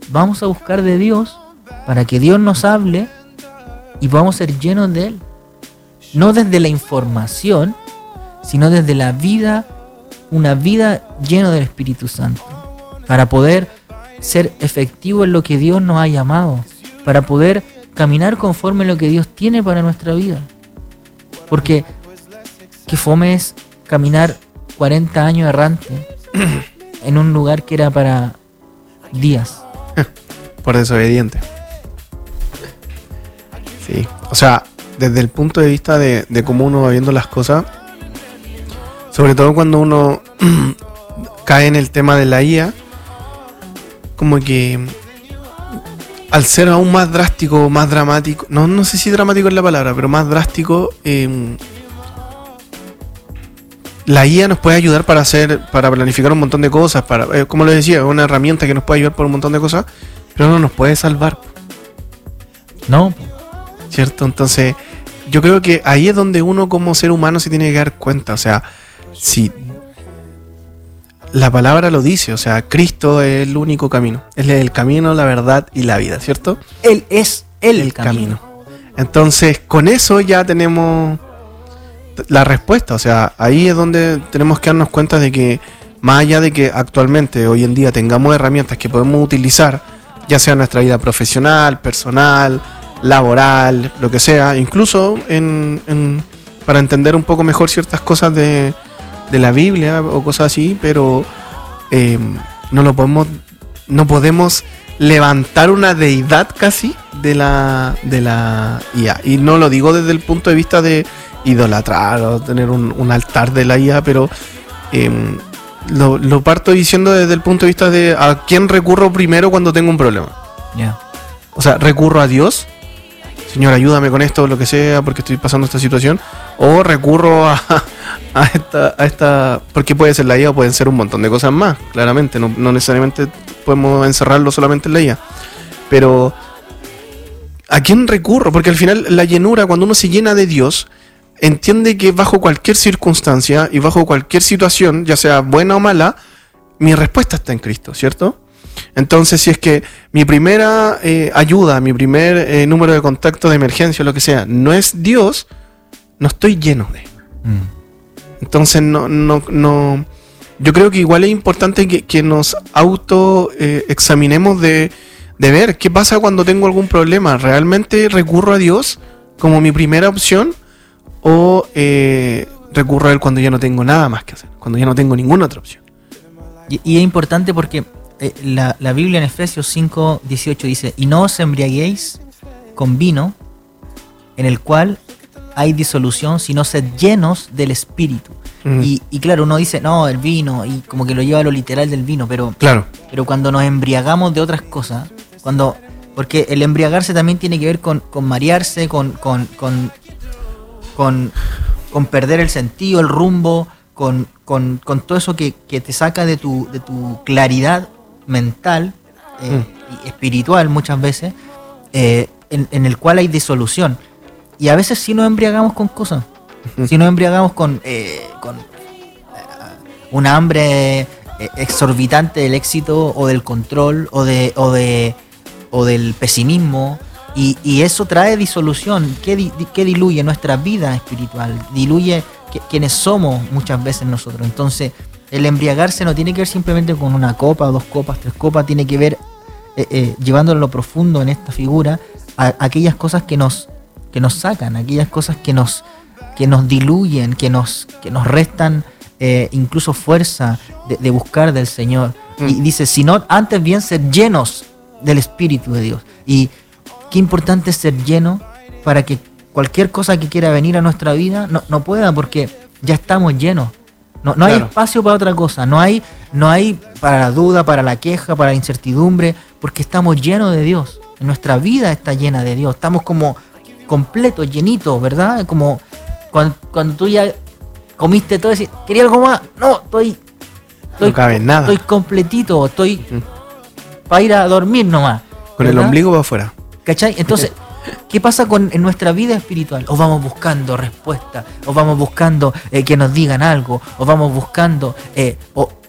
vamos a buscar de Dios para que Dios nos hable y podamos ser llenos de Él. No desde la información, sino desde la vida, una vida llena del Espíritu Santo, para poder ser efectivo en lo que Dios nos ha llamado, para poder caminar conforme a lo que Dios tiene para nuestra vida. Porque qué fome es caminar 40 años errante en un lugar que era para días. Por desobediente. Sí, o sea, desde el punto de vista de cómo uno va viendo las cosas, sobre todo cuando uno cae en el tema de la IA, como que al ser aún más drástico, más dramático, no sé si dramático es la palabra, pero más drástico, la IA nos puede ayudar para planificar un montón de cosas, como les decía, es una herramienta que nos puede ayudar por un montón de cosas, pero no nos puede salvar. No. ¿Cierto? Entonces, yo creo que ahí es donde uno como ser humano se tiene que dar cuenta. O sea, si la palabra lo dice, o sea, Cristo es el único camino. Él es el camino, la verdad y la vida, ¿cierto? Él es el camino. Entonces, con eso ya tenemos la respuesta. O sea, ahí es donde tenemos que darnos cuenta de que, más allá de que actualmente, hoy en día, tengamos herramientas que podemos utilizar, ya sea en nuestra vida profesional, personal, laboral, lo que sea, incluso para entender un poco mejor ciertas cosas de la Biblia o cosas así, pero no podemos levantar una deidad casi de la IA. Y no lo digo desde el punto de vista de idolatrar o tener un altar de la IA, pero lo parto diciendo desde el punto de vista de a quién recurro primero cuando tengo un problema. Yeah. O sea, recurro a Dios, Señor, ayúdame con esto, lo que sea, porque estoy pasando esta situación, o recurro a esta, porque puede ser la IA o pueden ser un montón de cosas más, claramente, no necesariamente podemos encerrarlo solamente en la IA, pero ¿a quién recurro? Porque al final la llenura, cuando uno se llena de Dios, entiende que bajo cualquier circunstancia y bajo cualquier situación, ya sea buena o mala, mi respuesta está en Cristo, ¿cierto? Entonces, si es que mi primera ayuda, mi primer número de contacto de emergencia, lo que sea, no es Dios, no estoy lleno de Él. Entonces, no. Yo creo que igual es importante que nos examinemos de ver qué pasa cuando tengo algún problema. ¿Realmente recurro a Dios como mi primera opción? ¿O recurro a Él cuando ya no tengo nada más que hacer? Cuando ya no tengo ninguna otra opción. Y es importante porque la Biblia en Efesios 5:18 dice: y no os embriaguéis con vino, en el cual hay disolución, sino sed llenos del Espíritu. Y claro, uno dice, no, el vino, y como que lo lleva a lo literal del vino, pero cuando nos embriagamos de otras cosas, porque el embriagarse también tiene que ver con marearse, con perder el sentido, el rumbo, con todo eso que te saca de tu claridad mental y espiritual muchas veces, en el cual hay disolución. Y a veces sí nos embriagamos con cosas. Si nos embriagamos con una hambre exorbitante del éxito o del control o del pesimismo, y eso trae disolución. ¿Qué diluye nuestra vida espiritual? Diluye quienes somos muchas veces nosotros. Entonces, el embriagarse no tiene que ver simplemente con una copa, 2 copas, 3 copas, tiene que ver, llevándolo a lo profundo en esta figura, a aquellas cosas que nos sacan, aquellas cosas que nos diluyen, que nos restan incluso fuerza de buscar del Señor. Y dice, sino antes bien ser llenos del Espíritu de Dios. Y qué importante es ser lleno para que cualquier cosa que quiera venir a nuestra vida no pueda, porque ya estamos llenos. No hay espacio para otra cosa, no hay para la duda, para la queja, para la incertidumbre, porque estamos llenos de Dios. Nuestra vida está llena de Dios, estamos como completos, llenitos, ¿verdad? Como cuando tú ya comiste todo y decís, ¿quería algo más? No cabe nada. Estoy completito, estoy para ir a dormir nomás. Con ¿verdad? El ombligo para afuera. ¿Cachai? Entonces, ¿qué pasa en nuestra vida espiritual? O vamos buscando respuestas, o vamos buscando que nos digan algo, o vamos buscando, o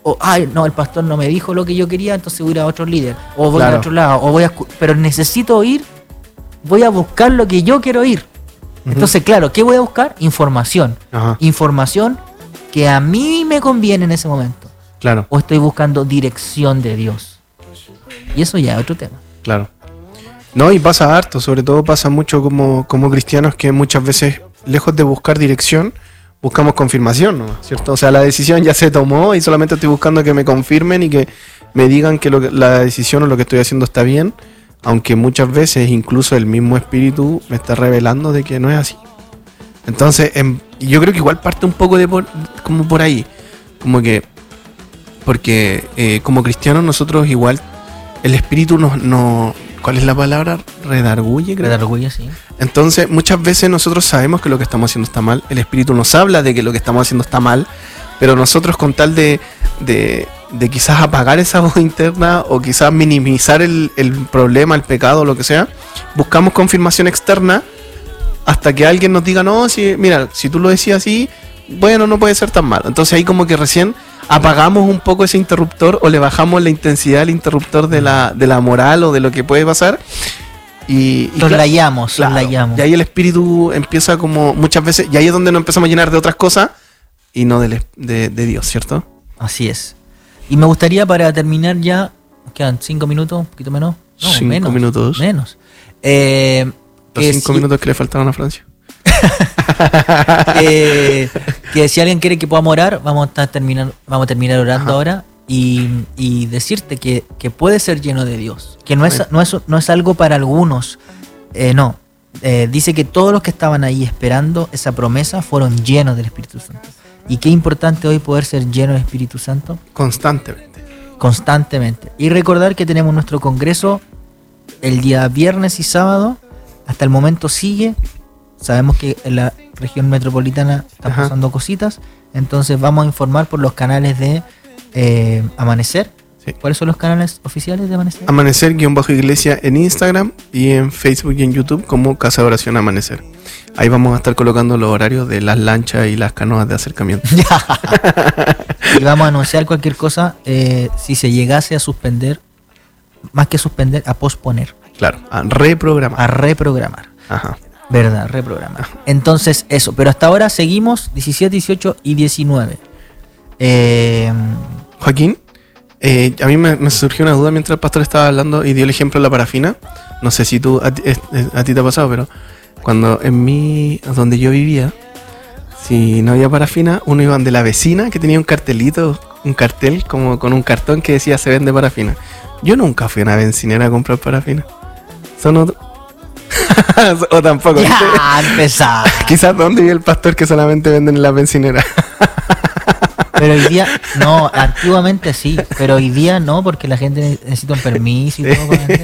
o ay, no, el pastor no me dijo lo que yo quería, entonces voy a ir a otro líder, o voy Claro. a otro lado, o pero necesito oír, voy a buscar lo que yo quiero oír. Ujú. Entonces, claro, ¿qué voy a buscar? Información. Ajá, Información que a mí me conviene en ese momento. claro, O estoy buscando dirección de Dios. Y eso ya es otro tema. claro. No, y pasa harto, sobre todo pasa mucho como cristianos que muchas veces, lejos de buscar dirección, buscamos confirmación, ¿no? ¿Cierto? O sea, la decisión ya se tomó y solamente estoy buscando que me confirmen y que me digan que la decisión o lo que estoy haciendo está bien, aunque muchas veces incluso el mismo espíritu me está revelando de que no es así. Entonces, yo creo que igual parte un poco como por ahí, como que, porque como cristianos nosotros igual, el espíritu nos ¿cuál es la palabra? Redarguye, creo. Redarguye, sí. Entonces, muchas veces nosotros sabemos que lo que estamos haciendo está mal. El espíritu nos habla de que lo que estamos haciendo está mal. Pero nosotros, con tal de quizás apagar esa voz interna o quizás minimizar el problema, el pecado, lo que sea, buscamos confirmación externa hasta que alguien nos diga, no, si, mira, si tú lo decías así, bueno, no puede ser tan malo. Entonces ahí como que recién apagamos un poco ese interruptor o le bajamos la intensidad al interruptor de la moral o de lo que puede pasar. Y Soslayamos, claro, soslayamos. y ahí el espíritu empieza como muchas veces, y ahí es donde nos empezamos a llenar de otras cosas y no de Dios, ¿cierto? Así es. Y me gustaría para terminar ya, quedan 5 minutos, un poquito menos. No, 5 menos, minutos. Menos. Los 5 minutos que le faltaron a Francia. Que si alguien quiere que podamos orar, vamos a terminar orando Ajá. ahora y decirte que puede ser lleno de Dios. Que no es algo para algunos. No. Dice que todos los que estaban ahí esperando esa promesa fueron llenos del Espíritu Santo. Y qué importante hoy poder ser lleno del Espíritu Santo Constantemente. constantemente. Y recordar que tenemos nuestro congreso el día viernes y sábado. Hasta el momento sigue. Sabemos que en la región metropolitana están Ajá. pasando cositas. Entonces vamos a informar por los canales de Amanecer. Sí. ¿Cuáles son los canales oficiales de Amanecer? Amanecer-iglesia en Instagram y en Facebook y en YouTube como Casa de Oración Amanecer. Ahí vamos a estar colocando los horarios de las lanchas y las canoas de acercamiento. Y vamos a anunciar cualquier cosa si se llegase a suspender, más que suspender, a posponer, Claro, a reprogramar. a reprogramar. Ajá. ¿Verdad? Reprogramar. Entonces, eso. Pero hasta ahora seguimos 17, 18 y 19. Joaquín, a mí me surgió una duda mientras el pastor estaba hablando y dio el ejemplo de la parafina. No sé si a ti te ha pasado, pero cuando donde yo vivía, si no había parafina, uno iba de la vecina que tenía un cartel como con un cartón que decía se vende parafina. Yo nunca fui a una bencinera a comprar parafina. Son otros. O tampoco. Ya, empezar. Quizás donde vive el pastor que solamente venden en la bencinera. Pero hoy día, no, antiguamente sí, pero hoy día no, porque la gente necesita un permiso y todo para vender.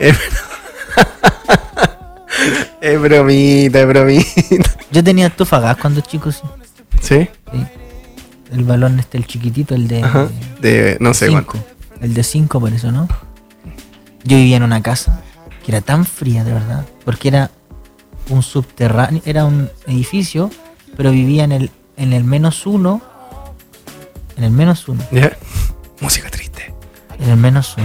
Es bromita, es bromita. Yo tenía estufa a gas cuando chico, sí. ¿Sí? Sí. El balón el chiquitito, el de Ajá. De no sé cuánto. 5. El de 5 por eso, ¿no? Yo vivía en una casa que era tan fría, de verdad, porque era un subterráneo, era un edificio, pero vivía en el -1. En el -1. ¿Ya? Música triste. En el -1.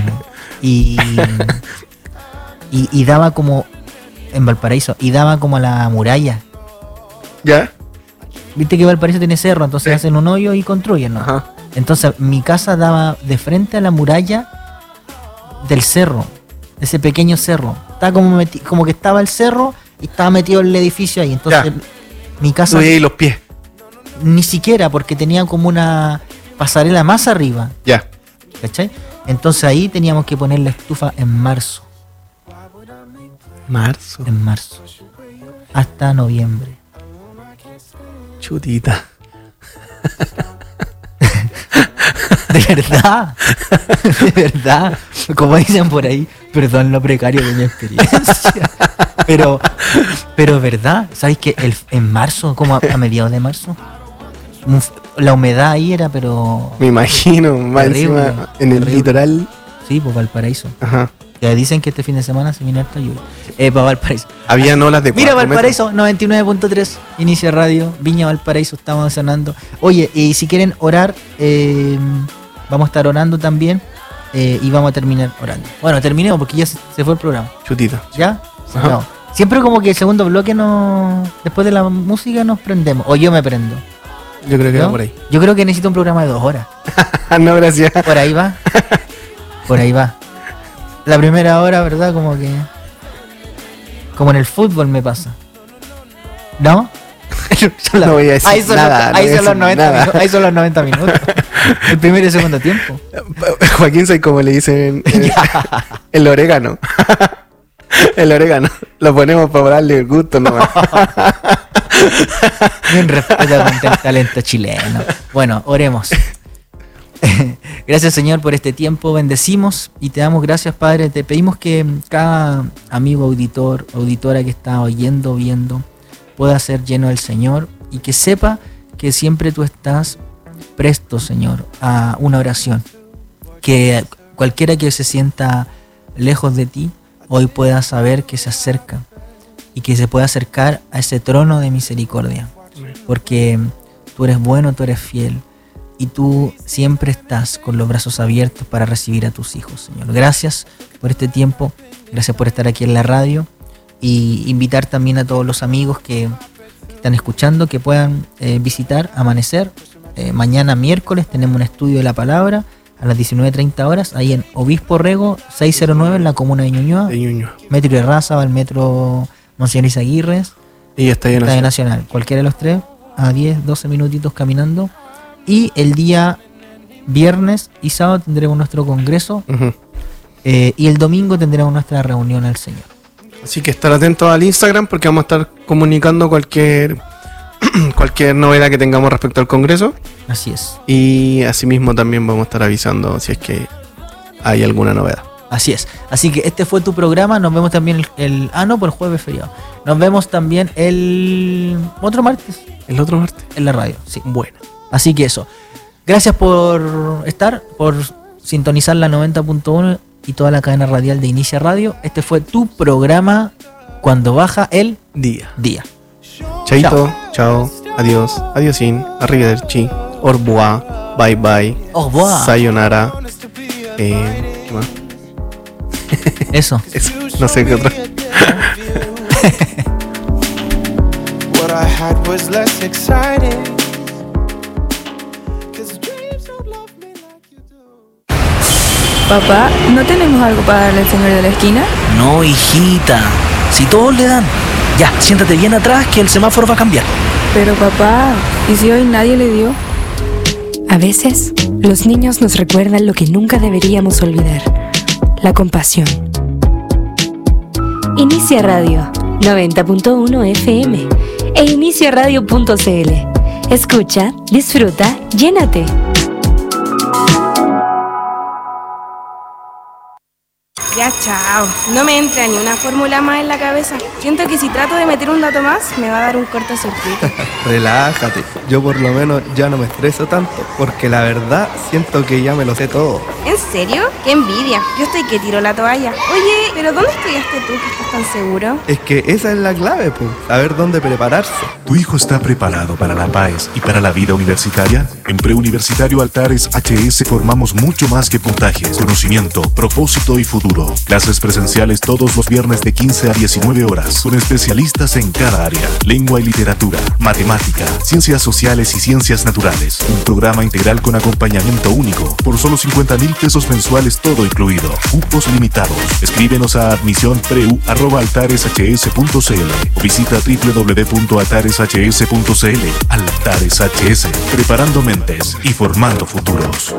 Y daba como en Valparaíso, y daba como a la muralla. ¿Ya? Viste que Valparaíso tiene cerro, entonces Sí. hacen un hoyo y construyen, ¿no? Ajá. Entonces mi casa daba de frente a la muralla del cerro, ese pequeño cerro. Estaba como que estaba el cerro y estaba metido el edificio ahí. Entonces Ya. mi casa Tuve ahí los pies. ni siquiera, porque tenía como una pasarela más arriba, Ya. ¿cachai? Entonces ahí teníamos que poner la estufa en marzo, Marzo. hasta noviembre. Chutita. De verdad, de verdad. Como dicen por ahí, perdón lo precario de mi experiencia. Pero verdad, ¿sabéis que en marzo, como a mediados de marzo, la humedad ahí era, pero Me imagino, más Terrible, encima en el terrible. litoral. sí, pues Valparaíso. Ajá. Ya dicen que este fin de semana se viene harta lluvia. Para Valparaíso. Había olas de Mira 4 Valparaíso, 99.3, inicia radio, Viña Valparaíso, estamos sonando. Oye, y si quieren orar, Vamos a estar orando también y vamos a terminar orando. Bueno, terminemos porque ya se fue el programa. Chutita. ¿Ya? Se acabó. Siempre como que el segundo bloque después de la música nos prendemos. O yo me prendo. Yo creo que ¿no? va por ahí. Yo creo que necesito un programa de 2 horas. No, gracias. Por ahí va. Por ahí va. La primera hora, ¿verdad? Como en el fútbol me pasa. ¿No? No voy a decir nada. Ahí son los 90 minutos. El primer y el segundo tiempo. Joaquín, ¿sabes cómo le dicen? El orégano. El orégano. Lo ponemos para darle el gusto nomás. Bien respeto con el talento chileno. Bueno, oremos. Gracias, Señor, por este tiempo. Bendecimos y te damos gracias, Padre. Te pedimos que cada amigo auditor, auditora que está oyendo, viendo, pueda ser lleno del Señor y que sepa que siempre tú estás presto, Señor, a una oración. Que cualquiera que se sienta lejos de ti, hoy pueda saber que se acerca y que se pueda acercar a ese trono de misericordia. Porque tú eres bueno, tú eres fiel y tú siempre estás con los brazos abiertos para recibir a tus hijos, Señor. Gracias por este tiempo, gracias por estar aquí en la radio y invitar también a todos los amigos que están escuchando que puedan visitar Amanecer. Mañana miércoles tenemos un estudio de la palabra a las 19:30 horas, ahí en Obispo Rego 609 en la comuna de Ñuñoa. Metro de Raza, al metro Monseñor Izaguirres y Estadio Nacional. Cualquiera de los tres, a 10, 12 minutitos caminando. Y el día viernes y sábado tendremos nuestro congreso. Y el domingo tendremos nuestra reunión al Señor. Así que estar atentos al Instagram porque vamos a estar comunicando cualquier novedad que tengamos respecto al congreso. Así es. Y asimismo también vamos a estar avisando si es que hay alguna novedad. Así es. Así que este fue tu programa. Nos vemos también por el jueves feriado. Nos vemos también el otro martes. ¿El otro martes? En la radio, sí. Bueno. Así que eso. Gracias por estar, por sintonizar la 90.1 y toda la cadena radial de Inicia Radio. Este fue tu programa Cuando Baja el Día. Chaito. Chao. Adiós. Adiosín. Arrivederci. Au revoir. Bye bye. Au revoir. Sayonara. ¿Qué más? Eso. No sé qué otro. What I had was less exciting. Papá, ¿no tenemos algo para darle al señor de la esquina? No, hijita. Si todos le dan. Ya, siéntate bien atrás que el semáforo va a cambiar. Pero papá, ¿y si hoy nadie le dio? A veces, los niños nos recuerdan lo que nunca deberíamos olvidar: la compasión. Inicia Radio 90.1 FM e iniciaradio.cl. Escucha, disfruta, llénate. Ya, chao. No me entra ni una fórmula más en la cabeza. Siento que si trato de meter un dato más, me va a dar un cortocircuito. Relájate. Yo por lo menos ya no me estreso tanto, porque la verdad siento que ya me lo sé todo. ¿En serio? ¡Qué envidia! Yo estoy que tiro la toalla. Oye, ¿pero dónde estudiaste tú que estás tan seguro? Es que esa es la clave, pues. Saber dónde prepararse. ¿Tu hijo está preparado para la PAES y para la vida universitaria? En Preuniversitario Altares HS formamos mucho más que puntajes, conocimiento, propósito y futuro. Clases presenciales todos los viernes de 15 a 19 horas, con especialistas en cada área: lengua y literatura, matemática, ciencias sociales y ciencias naturales. Un programa integral con acompañamiento único, por solo 50.000 pesos mensuales, todo incluido. Cupos limitados. Escríbenos a admisionpreu@altareshs.cl o visita www.altareshs.cl. Altares HS, preparando mentes y formando futuros.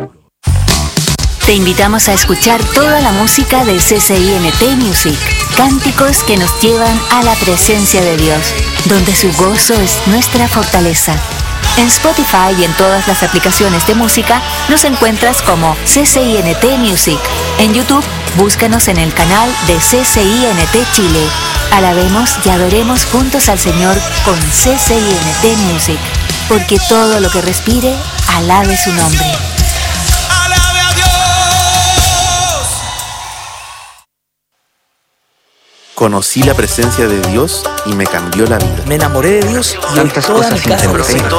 Te invitamos a escuchar toda la música de CCINT Music. Cánticos que nos llevan a la presencia de Dios, donde su gozo es nuestra fortaleza. En Spotify y en todas las aplicaciones de música nos encuentras como CCINT Music. En YouTube, búscanos en el canal de CCINT Chile. Alabemos y adoremos juntos al Señor con CCINT Music, porque todo lo que respire, alabe su nombre. Conocí la presencia de Dios y me cambió la vida. Me enamoré de Dios y hoy toda mi casa lo sigue.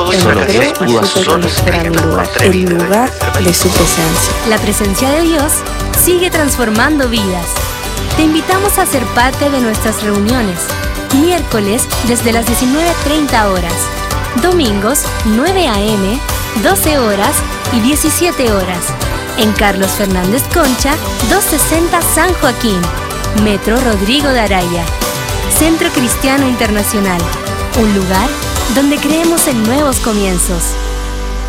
El lugar de su presencia. La presencia de Dios sigue transformando vidas. Te invitamos a ser parte de nuestras reuniones. Miércoles desde las 19:30 horas. Domingos 9 a.m., 12 horas y 17 horas. En Carlos Fernández Concha, 260 San Joaquín. Metro Rodrigo de Araya. Centro Cristiano Internacional. Un lugar donde creemos en nuevos comienzos.